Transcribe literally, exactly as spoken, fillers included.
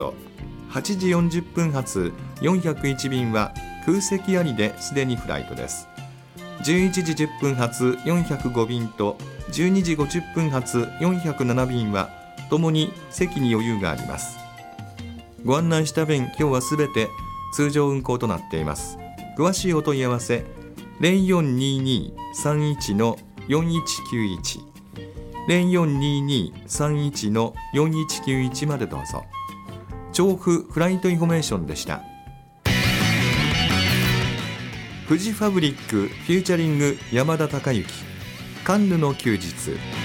はちじよんじゅっぷん発よんひゃくいち便は空席ありですでにフライトです。じゅういちじじゅっぷん発よんひゃくご便とじゅうにじごじゅっぷん発よんひゃくなな便はともに席に余裕があります。ご案内した便、今日はすべて通常運行となっています。詳しいお問い合わせ ゼロよんにーにーさんいちのよんいちきゅういち ゼロよんにーにーさんいちのよんいちきゅういちまでどうぞ。調布フライトインフォメーションでした。フジファブリックフューチャリング山田孝之カンヌの休日。